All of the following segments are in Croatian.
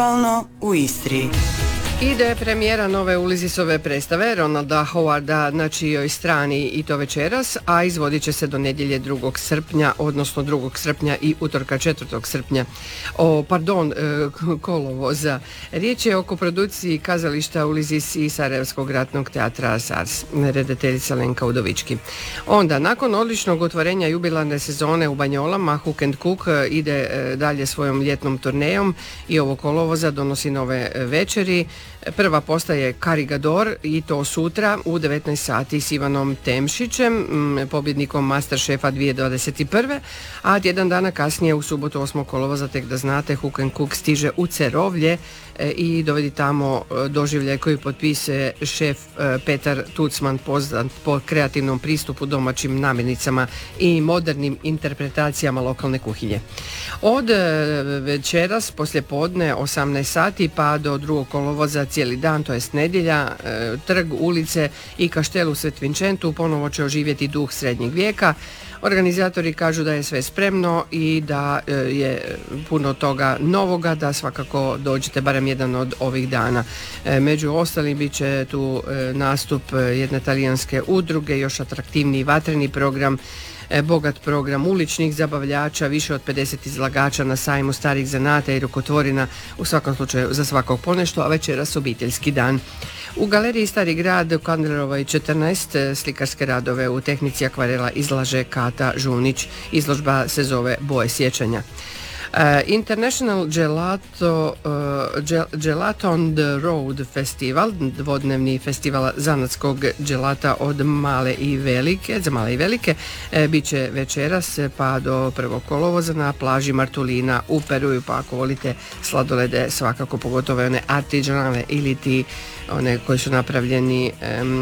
u Istri. Ide premijera nove Ulysesove predstave Ronalda Howarda na čijoj strani i to večeras, a izvodit će se do nedjelje 2. srpnja, odnosno 2. srpnja i utorka 4. srpnja. Kolovoza. Riječ je o koprodukciji kazališta Ulysses i Sarajevskog ratnog teatra SARS, redateljica Lenka Udovički. Onda, nakon odličnog otvorenja jubilarne sezone u Banjolama, Hook and Cook ide dalje svojom ljetnom turnejom i ovo kolovoza donosi nove večeri. Prva postaje Karigador i to sutra u 19 sati s Ivanom Temšićem, pobjednikom Masterchefa 2021. A tjedan dana kasnije u subotu 8. kolovoza, tek da znate, Hook and Cook stiže u Cerovlje i dovedi tamo doživljaj koji potpisuje šef Petar Tucman, poznat po kreativnom pristupu domaćim namirnicama i modernim interpretacijama lokalne kuhinje. Od večeras poslijepodne 18 sati pa do 2. kolovoza cijeli dan, to jest nedjelja, trg, ulice i kaštel u Svet Vincentu ponovo će oživjeti duh srednjeg vijeka. Organizatori kažu da je sve spremno i da je puno toga novoga, da svakako dođete barem jedan od ovih dana. Među ostalim bit će tu nastup jedne talijanske udruge, još atraktivniji vatreni program, bogat program uličnih zabavljača, više od 50 izlagača na sajmu starih zanata i rukotvorina, u svakom slučaju za svakog ponešto, a večeras obiteljski dan. U galeriji Stari grad u Kandlerovoj 14 slikarske radove u tehnici akvarela izlaže Kata Žunić. Izložba se zove Boje sjećanja. International Gelato on the Road Festival, dvodnevni festival zanatskog dželata od male i velike, bit će večeras pa do 1. kolovoza na plaži Martulina u Peruju, pa ako volite sladolede, svakako pogotovo one artiđanale ili ti one koji su napravljeni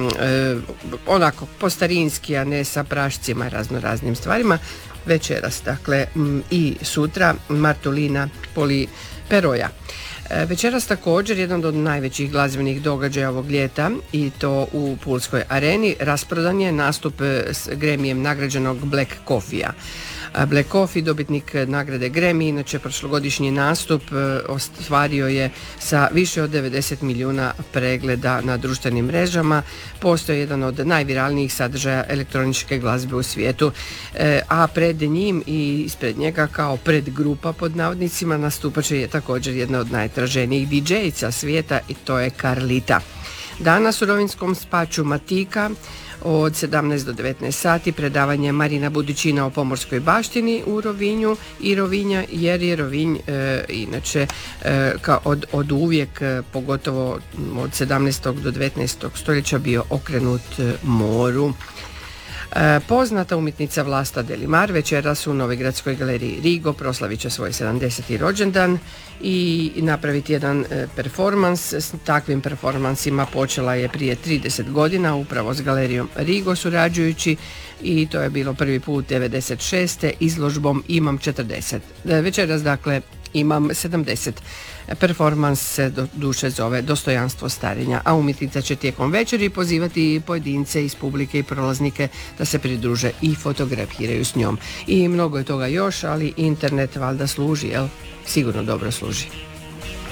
onako postarinski, a ne sa prašcima i raznim stvarima. Večeras, dakle, i sutra Martulina Poli Peroja. Večeras također jedan od najvećih glazbenih događaja ovog ljeta i to u Pulskoj areni. Rasprodan je nastup s Gremijem nagrađenog Black Coffee-a. Black Coffee, dobitnik nagrade Grammy, inače prošlogodišnji nastup ostvario je sa više od 90 milijuna pregleda na društvenim mrežama. Postoji jedan od najviralnijih sadržaja elektroničke glazbe u svijetu, a pred njim i ispred njega kao predgrupa pod navodnicima nastupat će je također jedna od najtraženijih DJ-ica svijeta i to je Carlita. Danas u rovinjskom spaču Matika od 17 do 19 sati predavanje Marina Budićina o pomorskoj baštini u Rovinju i Rovinja, jer je Rovinj inače od uvijek, pogotovo od 17. do 19. stoljeća bio okrenut moru. Poznata umjetnica Vlasta Delimar večeras u Novigradskoj galeriji Rigo proslavit će svoj 70. rođendan i napraviti jedan performans. S takvim performansima počela je prije 30 godina upravo s galerijom Rigo surađujući i to je bilo prvi put 96. izložbom Imam 40. Večeras dakle Imam 70. Performans se do duše zove Dostojanstvo starenja, a umjetnica će tijekom večeri pozivati pojedince iz publike i prolaznike da se pridruže i fotografiraju s njom. I mnogo je toga još, ali internet valjda služi, jel? Sigurno dobro služi.